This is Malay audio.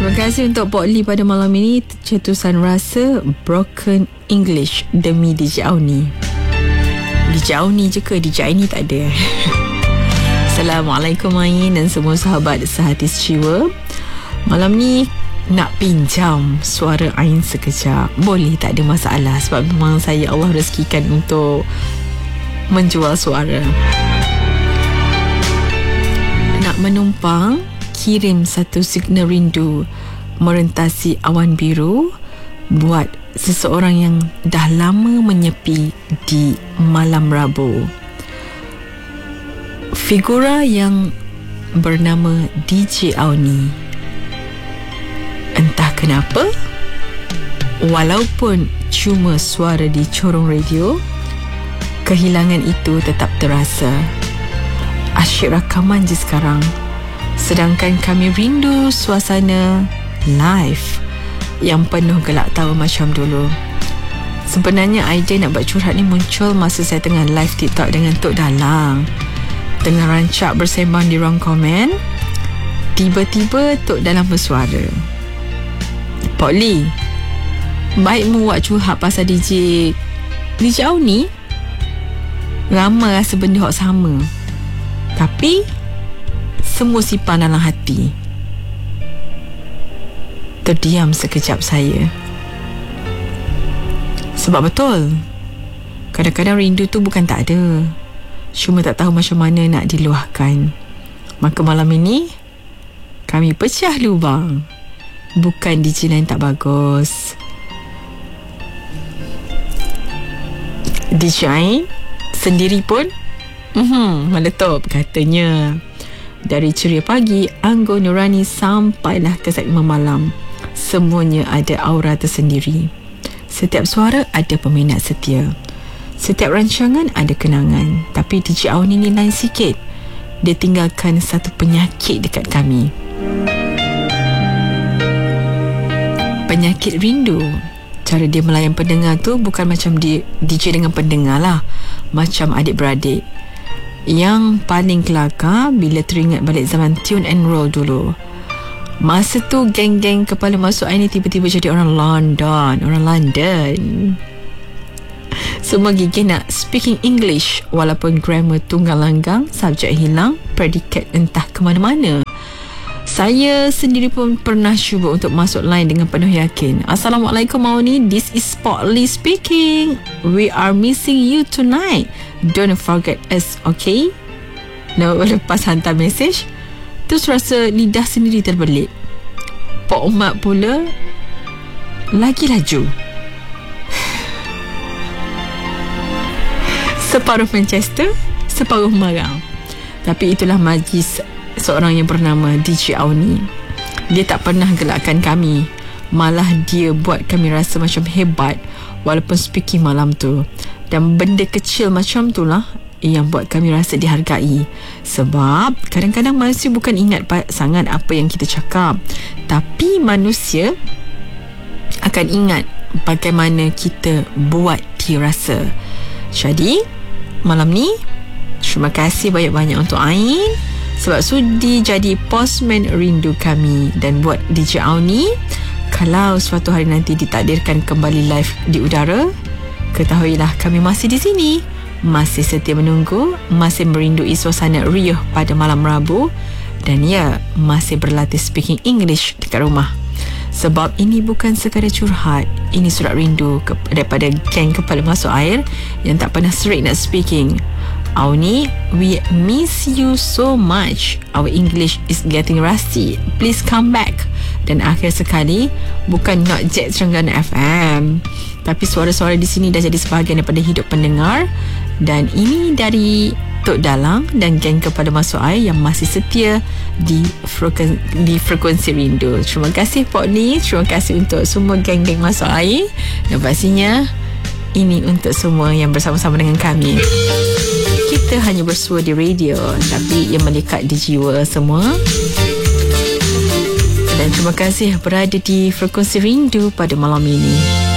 Terima kasih untuk Pok Lee pada malam ini. Cetusan rasa Broken English demi DJ Auni. DJ Auni je ke? DJ Aini tak ada. Assalamualaikum Ain dan semua sahabat sehati sejiwa. Malam ni nak pinjam suara Ain sekejap. Boleh, tak ada masalah. Sebab memang saya Allah rezekikan untuk menjual suara. Nak menumpang, kirim satu signal rindu merentasi awan biru buat seseorang yang dah lama menyepi di malam Rabu. Figura yang bernama DJ Auni. Entah kenapa, walaupun cuma suara di corong radio, kehilangan itu tetap terasa. Asyik rakaman je sekarang. Sedangkan kami rindu suasana live yang penuh gelak tawa macam dulu. Sebenarnya idea nak buat curhat ni muncul masa saya tengah live TikTok dengan Tok Dalang. Tengah rancak bersembang di ruang komen, tiba-tiba Tok Dalang bersuara. Pok Lee, baikmu buat curhat pasal DJ Auni. Ramai rasa benda hak sama, tapi semua simpan dalam hati. Terdiam sekejap saya. Sebab betul, kadang-kadang rindu tu bukan tak ada, cuma tak tahu macam mana nak diluahkan. Maka malam ini kami pecah lubang. Bukan DJ lain tak bagus, DJ Ain sendiri pun meletup katanya. Dari ceria pagi, anggun nurani sampailah ke segmen malam, semuanya ada aura tersendiri. Setiap suara ada peminat setia, setiap rancangan ada kenangan. Tapi DJ Auni ni lain sikit. Dia tinggalkan satu penyakit dekat kami, penyakit rindu. Cara dia melayan pendengar tu bukan macam DJ dengan pendengar lah, macam adik-beradik. Yang paling kelakar bila teringat balik zaman tune and roll dulu. Masa tu geng-geng kepala masuk air ni tiba-tiba jadi orang London. Semua gigih nak speaking English, walaupun grammar tunggal langgang, subjek hilang, predikat entah ke mana-mana. Saya sendiri pun pernah cuba untuk masuk line dengan penuh yakin. Assalamualaikum Auni, this is Pok Lee speaking. We are missing you tonight. Don't forget us, okay? Lepas hantar mesej, terus rasa lidah sendiri terbelit. Pok Umat pula lagi laju. Separuh Manchester, separuh marah. Tapi itulah majlis seorang yang bernama DJ Auni. Dia tak pernah gelakkan kami, malah dia buat kami rasa macam hebat walaupun speaking malam tu. Dan benda kecil macam tu lah yang buat kami rasa dihargai. Sebab kadang-kadang manusia bukan ingat sangat apa yang kita cakap, tapi manusia akan ingat bagaimana kita buat dia rasa. Jadi malam ni terima kasih banyak-banyak untuk Ain sebab sudi jadi postman rindu kami. Dan buat DJ Auni, kalau suatu hari nanti ditakdirkan kembali live di udara, ketahuilah kami masih di sini, masih setia menunggu, masih merindui suasana riuh pada malam Rabu, dan ya, masih berlatih speaking English dekat rumah. Sebab ini bukan sekadar curhat, ini surat rindu daripada geng kepala masuk air yang tak pernah serik nak speaking. Auni, we miss you so much. Our English is getting rusty. Please come back. Dan akhir sekali, bukan not jet Terengganu FM, tapi suara-suara di sini dah jadi sebahagian daripada hidup pendengar. Dan ini dari Tok Dalang dan geng kepada masuk air yang masih setia di frekuensi rindu. Terima kasih Pok Lee, terima kasih untuk semua geng-geng masuk air. Dan pastinya ini untuk semua yang bersama-sama dengan kami. Kita hanya bersua di radio, tapi ia melekat di jiwa semua. Dan terima kasih berada di frekuensi rindu pada malam ini.